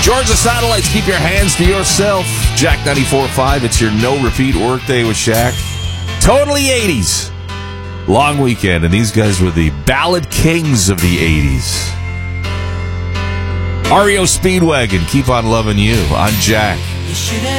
Georgia Satellites, keep your hands to yourself. Jack 94.5, it's your no-repeat workday with Shaq. Totally 80s. Long weekend, and these guys were the ballad kings of the 80s. REO Speedwagon, keep on loving you. I'm Jack.